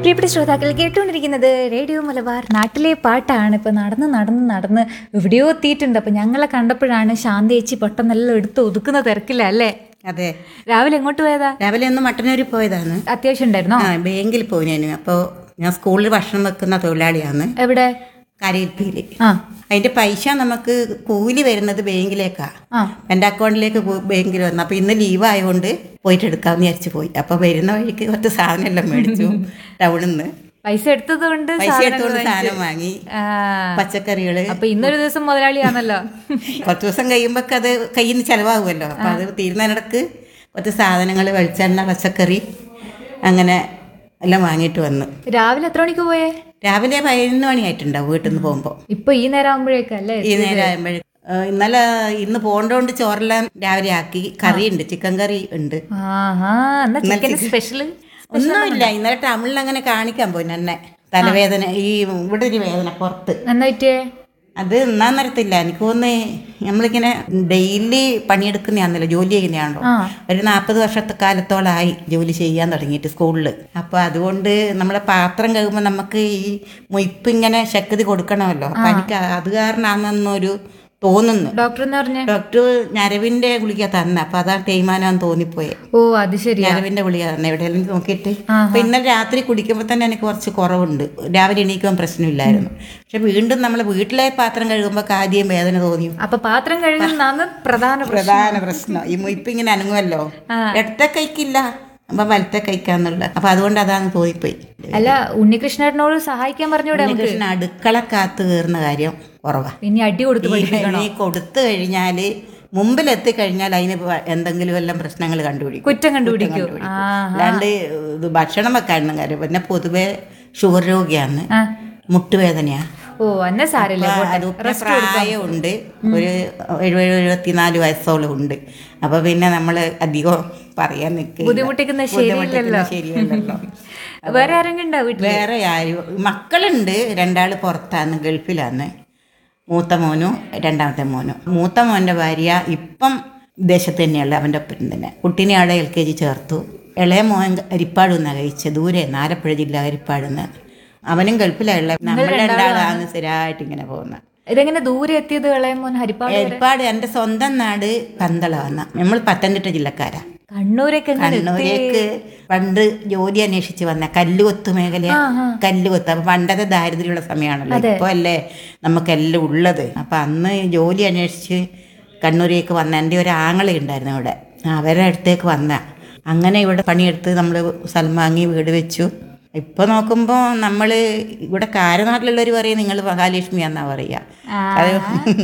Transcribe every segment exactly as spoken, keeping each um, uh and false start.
പ്രിയപ്പെട്ട ശ്രോതാക്കൾ കേട്ടുകൊണ്ടിരിക്കുന്നത് റേഡിയോ മലബാർ നാട്ടിലെ പാട്ടാണ്. ഇപ്പോൾ നടന്ന് നടന്ന് നടന്ന് എവിടെയോ എത്തിയിട്ടുണ്ട്. അപ്പം ഞങ്ങളെ കണ്ടപ്പോഴാണ് ശാന്തി ചേച്ചി പെട്ടെന്നെല്ലാം എടുത്ത് ഒതുക്കുന്ന തിരക്കില്ല അല്ലേ? അതെ. രാവിലെ എങ്ങോട്ട് പോയതാ? രാവിലെ ഒന്ന് മട്ടന്നൂർ പോയതാണ്. അത്യാവശ്യം ഉണ്ടായിരുന്നോ? ആ, ബാങ്കിൽ പോയിനു. അപ്പോൾ ഞാൻ സ്കൂളിൽ ഭക്ഷണം വെക്കുന്ന തൊഴിലാളിയാണ്. എവിടെ? കരയിൽപ്പിയിൽ. ആ, അതിന്റെ പൈസ നമുക്ക് കൂലി വരുന്നത് ബാങ്കിലേക്കാ. ആ, എൻ്റെ അക്കൗണ്ടിലേക്ക് ബാങ്കിൽ വന്നു. അപ്പോൾ ഇന്ന് ലീവ് ആയതുകൊണ്ട് പോയിട്ട് എടുക്കാമെന്ന് വിചാരിച്ചു പോയി. അപ്പോൾ വരുന്ന വഴിക്ക് കുറച്ച് സാധനമെല്ലാം മേടിച്ചു ടൗണിൽ നിന്ന്. പൈസ എടുത്തത് കൊണ്ട് പൈസ എടുത്തുകൊണ്ട് സാധനം വാങ്ങി, പച്ചക്കറികള്. അപ്പൊ ഇന്നൊരു ദിവസം മുതലാളിയാണല്ലോ. കുറച്ച് ദിവസം കഴിയുമ്പോ അത് കയ്യിൽ നിന്ന് ചെലവാകുമല്ലോ. അപ്പൊ അത് തീരുന്നതിനിടക്ക് കുറച്ച് സാധനങ്ങൾ, വെളിച്ചെണ്ണ, പച്ചക്കറി അങ്ങനെ എല്ലാം വാങ്ങിയിട്ട് വന്നു. രാവിലെ എത്ര മണിക്ക് പോയേ? രാവിലെ പതിനൊന്ന് മണിയായിട്ടുണ്ടാവും വീട്ടിൽ നിന്ന് പോകുമ്പോൾ. ഇപ്പൊ ഈ നേരം ആകുമ്പോഴേക്കല്ലേ? ഈ നേരം ആകുമ്പോഴേ ഇന്നലെ ഇന്ന് പോണ്ടോണ്ട് ചോറെല്ലാം രാവിലെ ആക്കി. കറിയുണ്ട്, ചിക്കൻ കറി ഉണ്ട്. സ്പെഷ്യൽ ഒന്നുമില്ല. ഇന്നലെ ടൗണിൽ അങ്ങനെ കാണിക്കാൻ പോയി എന്നെ. തലവേദന, ഈ ഇവിടെ ഒരു വേദന പുറത്ത്. എന്തായിട്ടേ? അത് എന്നാൻ നേരത്തില്ല. എനിക്ക് തോന്നുന്നു നമ്മളിങ്ങനെ ഡെയിലി പണിയെടുക്കുന്നതാണല്ലോ, ജോലി ചെയ്യുന്നതാണല്ലോ. ഒരു നാൽപ്പത് വർഷത്തെ കാലത്തോളമായി ജോലി ചെയ്യാൻ തുടങ്ങിയിട്ട് സ്കൂളിൽ. അപ്പോൾ അതുകൊണ്ട് നമ്മളെ പാത്രം കഴുകുമ്പോൾ നമുക്ക് ഈ മുയിപ്പ് ഇങ്ങനെ ശക്തി കൊടുക്കണമല്ലോ. അപ്പം എനിക്ക് അത് കാരണമാണെന്നൊരു തോന്നുന്നു. ഡോക്ടർ എന്ന് പറഞ്ഞ ഡോക്ടർ ഞരവിന്റെ ഗുളിക തന്നെ. അപ്പൊ അതാ തേയ്മാനാന്ന് തോന്നിപ്പോയെ. ഓ, അത് ശരി. ഞരവിന്റെ ഗുളിക തന്നെ എവിടെയെങ്കിലും നോക്കിയിട്ട്. അപ്പൊ ഇന്നലെ രാത്രി കുടിക്കുമ്പോൾ തന്നെ എനിക്ക് കുറച്ച് കുറവുണ്ട്. രാവിലെ എണീക്കാൻ പ്രശ്നമില്ലായിരുന്നു. പക്ഷെ വീണ്ടും നമ്മളെ വീട്ടിലെ പാത്രം കഴുകുമ്പോൾ ആദ്യം വേദന തോന്നി. അപ്പൊ പാത്രം കഴുകുന്നതാണ് പ്രധാന പ്രധാന പ്രശ്നം. ഈ മുയിപ്പ് ഇങ്ങനെ അനങ്ങുമല്ലോ. ഇടത്തെ കൈക്കില്ല, അപ്പൊ വലത്തെ കഴിക്കാന്നുള്ള. അപ്പൊ അതുകൊണ്ട് അതാണ് തോന്നിപ്പോയി. അല്ല, ഉണ്ണികൃഷ്ണനോട് സഹായിക്കാൻ പറഞ്ഞൂടെ? ഉണ്ണികൃഷ്ണൻ അടുക്കള കാത്ത് കയറുന്ന കാര്യം കുറവാ. ഇനി അടി കൊടുത്ത് ഇനി കൊടുത്തു കഴിഞ്ഞാല് മുമ്പിലെത്തി കഴിഞ്ഞാൽ അതിന് എന്തെങ്കിലും എല്ലാം പ്രശ്നങ്ങൾ കണ്ടുപിടിക്കും, കുറ്റം കണ്ടുപിടിക്കും. അല്ലാണ്ട് ഇത് ഭക്ഷണം വെക്കാനും കാര്യം. പിന്നെ പൊതുവെ ഷുഗർ രോഗിയാണ്, മുട്ടുവേദനയാ. ഓ, അന്നെ സാരമില്ല. പ്രായമുണ്ട്, ഒരു എഴുപത് എഴുപത്തിനാല് വയസ്സോളം ഉണ്ട്. അപ്പൊ പിന്നെ നമ്മള് അധികം പറയാൻ നിൽക്കുക, ബുദ്ധിമുട്ടിക്കുന്ന ശരിയല്ലല്ലോ. വേറെ ആരെങ്കിലും ഉണ്ടോ വീട്ടിൽ? വേറെ ആരും മക്കളുണ്ട്. രണ്ടാള് പുറത്താണ്, ഗൾഫിലാണ്. മൂത്ത മോനും രണ്ടാമത്തെ മോനും. മൂത്ത മോൻ്റെ ഭാര്യ ഇപ്പം വിദേശത്ത് തന്നെയുള്ള അവൻ്റെ ഒപ്പം തന്നെ. കുട്ടീനെ അവിടെ എൽ കെ ജി ചേർത്തു. ഇളയ മോൻ ഹരിപ്പാട് നിന്നാണ് കഴിച്ചത്, ദൂരെ ആലപ്പുഴ ജില്ല ഹരിപ്പാട് നിന്ന്. അവനും ഗൾഫിലുള്ള. നമ്മൾ രണ്ടാളാണ് സ്ഥിരമായിട്ട് ഇങ്ങനെ പോകുന്നത്. ഇതെങ്ങനെ ദൂരെ എത്തിയത്? ഇളയമോൻ ഹരിപ്പാട്. ഹരിപ്പാട് എൻ്റെ സ്വന്തം നാട് പന്തളമാണ്. നമ്മൾ പത്തനംതിട്ട ജില്ലക്കാരാ. കണ്ണൂരേക്ക് കണ്ണൂരേക്ക് പണ്ട് ജോലി അന്വേഷിച്ച് വന്ന കല്ലുകൊത്ത് മേഖല, കല്ലുകൊത്ത്. അപ്പൊ പണ്ടത്തെ ദാരിദ്ര്യമുള്ള സമയമാണല്ലോ. ഇപ്പൊ അല്ലേ നമുക്കെല്ലാം ഉള്ളത്. അപ്പൊ അന്ന് ജോലി അന്വേഷിച്ച് കണ്ണൂരേക്ക് വന്ന എൻ്റെ ഒരു ആങ്ങള ഉണ്ടായിരുന്നു ഇവിടെ. അവരുടെ അടുത്തേക്ക് വന്ന അങ്ങനെ ഇവിടെ പണിയെടുത്ത് നമ്മൾ സ്ഥലം വാങ്ങി വീട് വെച്ചു. ഇപ്പൊ നോക്കുമ്പോ നമ്മള് ഇവിടെ കാരനാട്ടിലുള്ളവർ പറയും നിങ്ങൾ മഹാലക്ഷ്മി എന്നാ പറയാ. അത്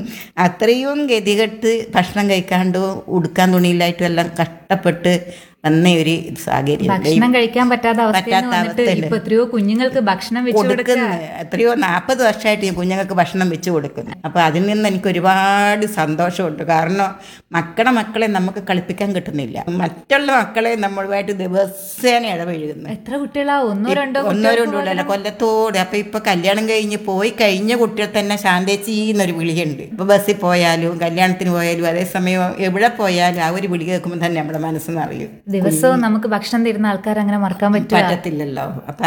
അത്രയും ഗതികെട്ട് ഭക്ഷണം കഴിക്കാണ്ട് ഉടുക്കാൻ തുണിയില്ലായിട്ടും എല്ലാം കഷ്ടപ്പെട്ട് വന്ന ഒരു സാഹചര്യം. ഭക്ഷണം കഴിക്കാൻ പറ്റാത്ത പറ്റാത്ത എത്രയോ കുഞ്ഞുങ്ങൾക്ക് ഭക്ഷണം കൊടുക്കുന്നു. എത്രയോ നാൽപ്പത് വർഷമായിട്ട് ഈ കുഞ്ഞുങ്ങൾക്ക് ഭക്ഷണം വെച്ച് കൊടുക്കുന്നു. അപ്പൊ അതിൽ നിന്ന് എനിക്ക് ഒരുപാട് സന്തോഷമുണ്ട്. കാരണം മക്കളെ മക്കളെ നമുക്ക് കളിപ്പിക്കാൻ കിട്ടുന്നില്ല. മറ്റുള്ള മക്കളെ നമ്മളുമായിട്ട് ദിവസേന ഇടപഴകുന്നു. എത്ര കുട്ടികളാ? ഒന്നോ രണ്ടോ ഒന്നോ രണ്ടോ അല്ല, കൊല്ലത്തോടെ. അപ്പൊ ഇപ്പൊ കല്യാണം കഴിഞ്ഞ് പോയി കഴിഞ്ഞ കുട്ടികൾ തന്നെ ശാന്തേച്ചി എന്നൊരു വിളിയുണ്ട്. ഇപ്പൊ ബസ്സിൽ പോയാലും കല്യാണത്തിന് പോയാലും അതേസമയം എവിടെ പോയാലും ആ ഒരു വിളി കേൾക്കുമ്പോൾ തന്നെ നമ്മുടെ മനസ്സെന്ന് അറിയും. ദിവസവും നമുക്ക് ഭക്ഷണം തരുന്ന ആൾക്കാർ അങ്ങനെ മറക്കാൻ പറ്റില്ല, പറ്റത്തില്ലല്ലോ. അപ്പൊ